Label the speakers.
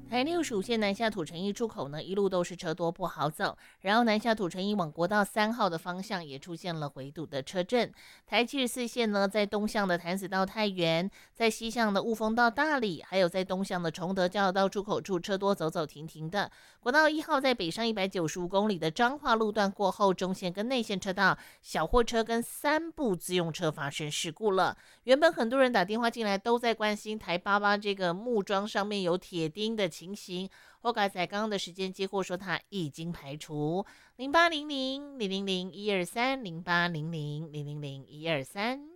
Speaker 1: 台65线南下土城一出口呢，一路都是车多不好走，然后南下土城一往国道3号的方向也出现了回堵的车阵。台74线呢，在东向的潭子到太原，在西向的雾峰到大理，还有在东向的崇德交流道出口处车多走走停停的。国道1号在北上195公里的彰化路段过后，中线跟内线车道小货车跟3部自用车发生事故了。原本很多人打电话进来都在关心台88这个木桩上面有铁钉的情形，欧嘎仔刚刚的时间接获说他已经排除。0800 000 123 0800 000 123。